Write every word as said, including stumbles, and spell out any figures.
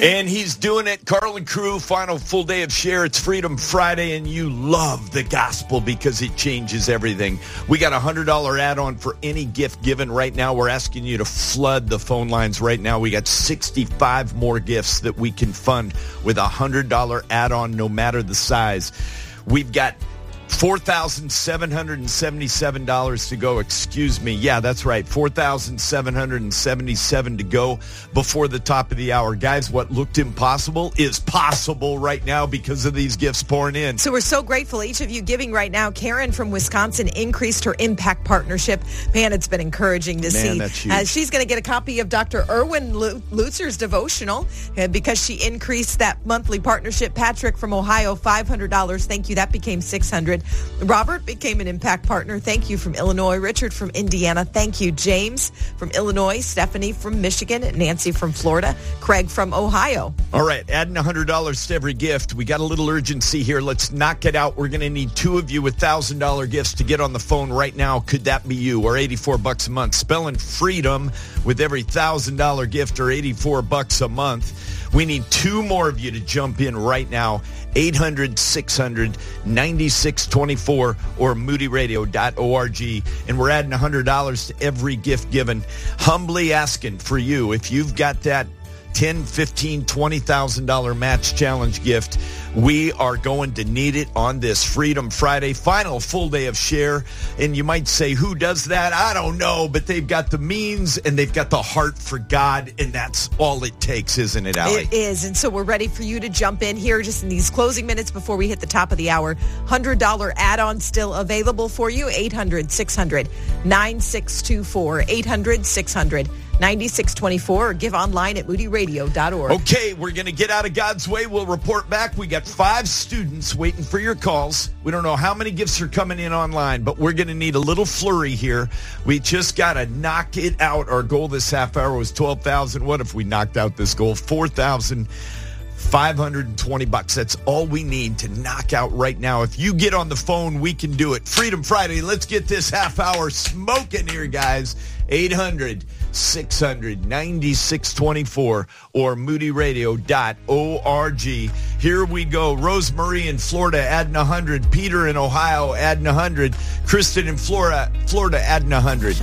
And he's doing it. Carlin Crew, final full day of Share. It's Freedom Friday, and you love the gospel because it changes everything. We got a one hundred dollars add-on for any gift given right now. We're asking you to flood the phone lines right now. We got sixty-five more gifts that we can fund with a one hundred dollars add-on, no matter the size. We've got four thousand seven hundred seventy-seven dollars to go. Excuse me. Yeah, that's right. four thousand seven hundred seventy-seven dollars to go before the top of the hour. Guys, what looked impossible is possible right now because of these gifts pouring in. So we're so grateful, each of you giving right now. Karen from Wisconsin increased her Impact Partnership. Man, it's been encouraging to Man, see. That's huge. Uh, she's going to get a copy of Doctor Erwin Lutzer's devotional uh, because she increased that monthly partnership. Patrick from Ohio, five hundred dollars. Thank you. That became six hundred dollars. Robert became an Impact Partner. Thank you. From Illinois. Richard from Indiana. Thank you. James from Illinois. Stephanie from Michigan. Nancy from Florida. Craig from Ohio. All right, adding one hundred dollars to every gift. We got a little urgency here. Let's knock it out. We're going to need two of you with one thousand dollars gifts to get on the phone right now. Could that be you? Or eighty-four bucks a month. Spelling freedom with every one thousand dollars gift or eighty-four bucks a month. We need two more of you to jump in right now. eight hundred, six hundred, ninety-six twenty-four or moody radio dot org. And we're adding one hundred dollars to every gift given. Humbly asking for you, if you've got that ten, fifteen, twenty thousand dollars match challenge gift, we are going to need it on this Freedom Friday, final full day of Share. And you might say, who does that? I don't know, but they've got the means and they've got the heart for God, and that's all it takes, isn't it, Allie? It is, and so we're ready for you to jump in here just in these closing minutes before we hit the top of the hour. one hundred dollars add-on still available for you. eight hundred, six hundred, nine six two four. eight hundred, six hundred, nine six two four or give online at moody radio dot org. Okay, we're going to get out of God's way. We'll report back. We got five students waiting for your calls. We don't know how many gifts are coming in online, but we're going to need a little flurry here. We just got to knock it out. Our goal this half hour was twelve thousand. What if we knocked out this goal? four thousand five hundred twenty bucks. That's all we need to knock out right now. If you get on the phone, we can do it. Freedom Friday. Let's get this half hour smoking here, guys. eight hundred, six hundred, ninety-six twenty-four or moody radio dot org. Here we go. Rosemarie in Florida adding one hundred. Peter in Ohio adding one hundred. Kristen in Florida, Florida adding one hundred.